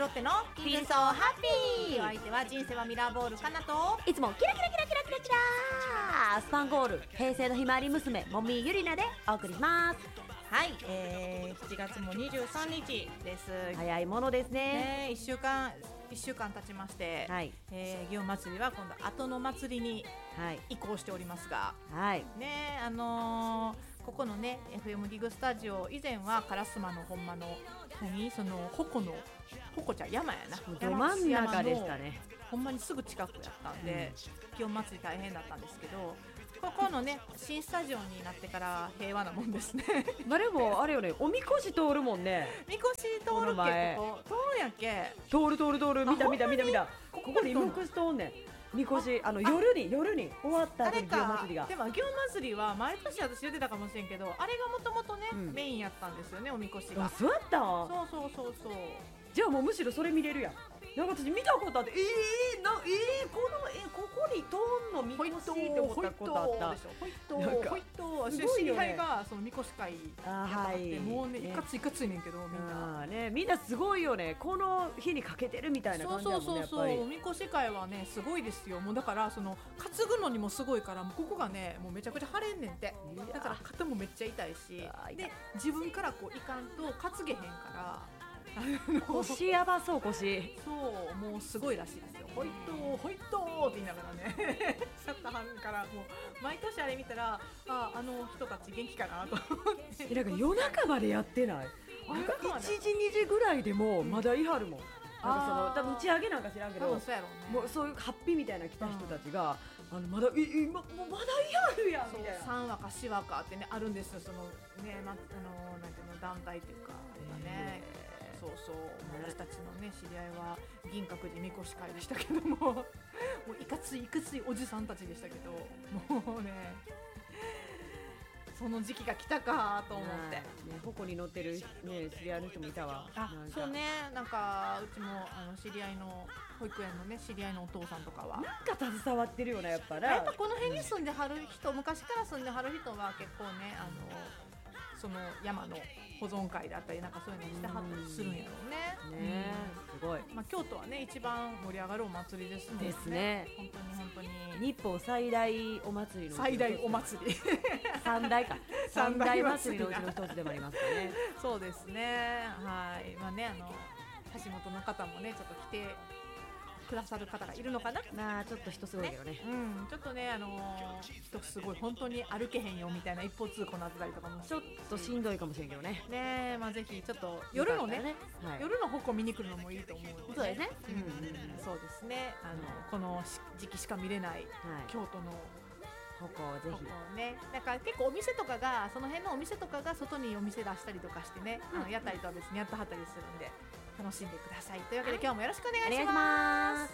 ロッテの Feel So Happy。 お相手は人生はミラーボールかなと、 いつもキラキラキラキラキラキラスパンゴール平成のひまわり娘もみゆりなでお送りします。 はい、7月も23日です。 早いものですね。 1週間経ちまして、 はい、 祇園祭りは今度後の祭りに移行しておりますが、 はいね、ここのね FM ギグスタジオ、以前は烏丸のほんまのその鉾ちゃん山やな、 ど真ん中でしたね。 ほんまにすぐ近くやったんで、祇園祭り大変だったんですけど、ここのね新スタジオになってから平和なもんですね。 誰もあれよね、おみこし通るもんね。 みこし通るっけ、ここ通るんやっけ。 通る見たここにみこし通んねん。みこし夜に終わった後に祇園祭りが。 でも祇園祭りは毎年私言ってたかもしれんけど、あれがもともとね、メインやったんですよね、おみこしが。 あ、そうやった。 そうじゃあもうむしろそれ見れるやん。なんか私見たことあって、ここに通んのみこしって思ったことあった。 ほいと知り合いがそのみこし会やって、もうねいかついねんけど、みんなね、みんなすごいよね。この日にかけてるみたいな感じだもんね。 そうみこし会はねすごいですよ。もうだからその担ぐのにもすごいから、もうここがねもうめちゃくちゃ腫れんねんて。だから肩もめっちゃ痛いし、で自分からこういかんと担げへんから、 腰やばそう。腰そうもうすごいらしいですよ。ほいとって言いながらねシャッターはんからもう毎年あれ見たら、あの人たち元気かなと思って。 なんか夜中までやってない？なんか1時2時ぐらいでもまだいはるもん。なんか多分打ち上げなんか知らんけど、 そうやろうね、 もうそういうハッピーみたいな来た人たちが、まだもうまだいはるやんみたいな。 3話か4話かってねあるんですよ。そのねなんていうの団体というかあれがね。そう私たちのね知り合いは銀閣寺みこし会でしたけども、もういかついおじさんたちでしたけど、もうねその時期が来たかと思って、 鉾に乗ってる、ね、知り合いの人もいたわ。 そうね、なんかうちも知り合いの保育園のね知り合いのお父さんとかはなんか携わってるよね。やっぱこの辺に住んではる人、昔から住んではる人は結構ねその山の保存会だったりなんかそういうのしてはったりするんやろうね。 すごい。 京都はね一番盛り上がるお祭りですもんね。 ですね。 本当に日本最大お祭りの最大お祭り三大祭りのうちの一つでもありますかね。 そうですね。はい。橋本の方もねちょっと来てくださる方がいるのかな。 ちょっと人すごいけどね。 ちょっとね人すごい本当に歩けへんよみたいな一方通行になってたりとかもちょっとしんどいかもしれんけどね。 ぜひちょっと夜のね、夜の鉾見に来るのもいいと思うので。 そうですね。 そうですね。この時期しか見れない京都の鉾をぜひね。だから結構お店とかがその辺のお店とかが外にお店出したりとかしてね、屋台とは別にやってはったりするんで楽しんでください。というわけで今日もよろしくお願いします。